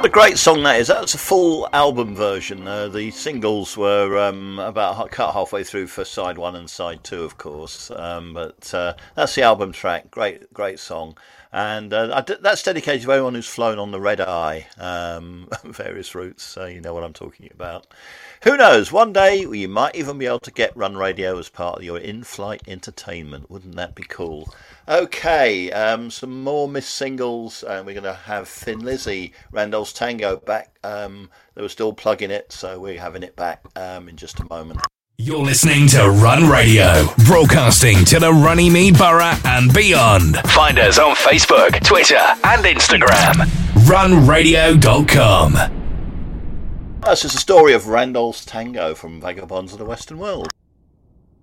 What a great song that is. That's a full album version. The singles were about cut halfway through for side one and side two, of course. But that's the album track. Great song. And that's dedicated to everyone who's flown on the red eye, various routes, so you know what I'm talking about. Who knows, one day you might even be able to get Run Radio as part of your in-flight entertainment. Wouldn't that be cool? Okay, some more missed singles, and we're going to have Thin Lizzy, Randolph's Tango back. They were still plugging it, so we're having it back in just a moment. You're listening to Run Radio, broadcasting to the Runnymede Borough and beyond. Find us on Facebook, Twitter and Instagram. runradio.com. This is the story of Randolph's Tango from Vagabonds of the Western World.